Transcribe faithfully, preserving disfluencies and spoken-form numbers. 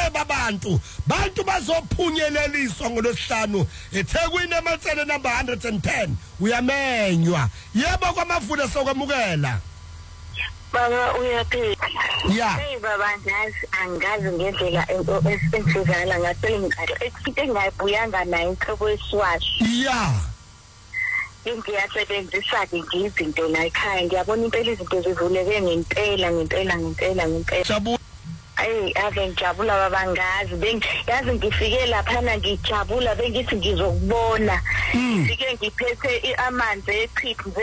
babantu bantu bazophunyeleliswa ngolosihlanu eThekwini eMatsele number one hundred ten uyamenywa yebo kwamafuna sokwamukela baba uyaphila yeah hey baba ngazi angazi ngendlela into esenzakala ngaphela ngicela ethi engayibuyanga nayo inhlobo yeswashi yeah ngiyasebenzisa ke izinto la ekhaya ngiyabona impela izinto zivuleke ngempela ngempela ngempela ngempela ayi ave ngijabula baba ngazi bengiyazi ngifike lapha na ngijabula bengithi ngizokubona ngifike ngiphethe amanzi echipi